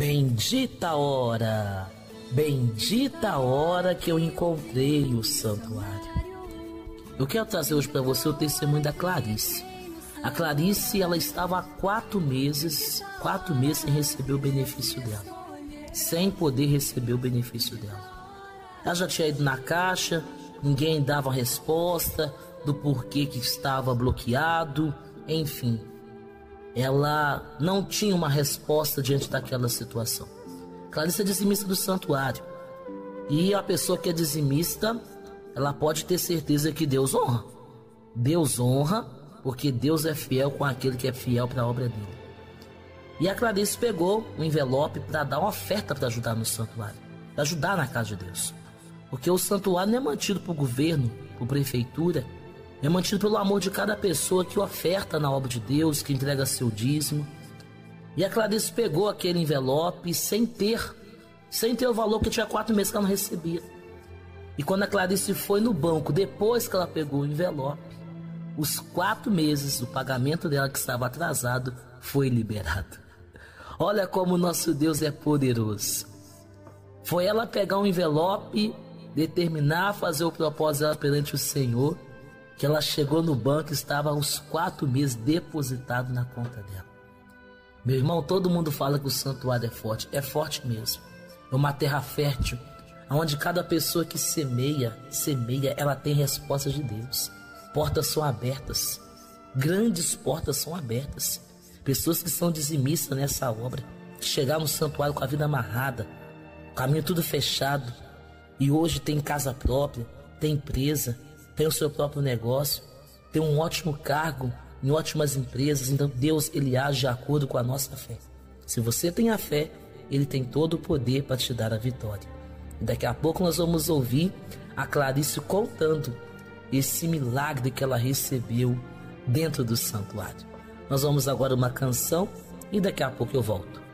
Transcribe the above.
Bendita a hora que eu encontrei o santuário. Eu quero trazer hoje para você o testemunho da Clarice. A Clarice, ela estava há 4 meses sem receber o benefício dela, sem poder receber o benefício dela. Ela já tinha ido na caixa, ninguém dava resposta do porquê que estava bloqueado, enfim. Ela não tinha uma resposta diante daquela situação. Clarice é dizimista do santuário. E a pessoa que é dizimista, ela pode ter certeza que Deus honra. Deus honra, porque Deus é fiel com aquele que é fiel para a obra dele. E a Clarice pegou um envelope para dar uma oferta para ajudar no santuário, para ajudar na casa de Deus. Porque o santuário não é mantido por governo, por prefeitura, é mantido pelo amor de cada pessoa que oferta na obra de Deus, que entrega seu dízimo. E a Clarice pegou aquele envelope sem ter o valor, que tinha 4 meses que ela não recebia. E quando a Clarice foi no banco, depois que ela pegou o envelope, os 4 meses do pagamento dela que estava atrasado foi liberado. Olha como o nosso Deus é poderoso. Foi ela pegar um envelope, determinar fazer o propósito dela perante o Senhor, que ela chegou no banco e estava os 4 meses depositado na conta dela. Meu irmão, todo mundo fala que o santuário é forte mesmo. É uma terra fértil, onde cada pessoa que semeia, ela tem respostas de Deus. Portas são abertas, grandes portas são abertas. Pessoas que são dizimistas nessa obra, que chegaram no santuário com a vida amarrada, caminho tudo fechado, e hoje tem casa própria, tem empresa, tem o seu próprio negócio, tem um ótimo cargo em ótimas empresas. Então Deus, ele age de acordo com a nossa fé. Se você tem a fé, ele tem todo o poder para te dar a vitória. E daqui a pouco nós vamos ouvir a Clarice contando esse milagre que ela recebeu dentro do santuário. Nós vamos agora uma canção e daqui a pouco eu volto.